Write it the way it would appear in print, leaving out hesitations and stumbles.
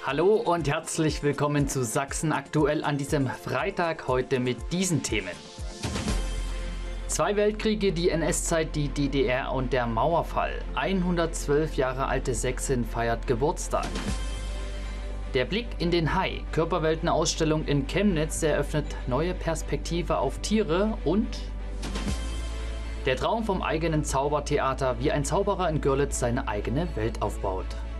Hallo und herzlich willkommen zu Sachsen aktuell an diesem Freitag, heute mit diesen Themen. 2 Weltkriege, die NS-Zeit, die DDR und der Mauerfall. 112 Jahre alte Sächsin feiert Geburtstag. Der Blick in den Hai. Körperweltenausstellung in Chemnitz eröffnet neue Perspektive auf Tiere und der Traum vom eigenen Zaubertheater, wie ein Zauberer in Görlitz seine eigene Welt aufbaut.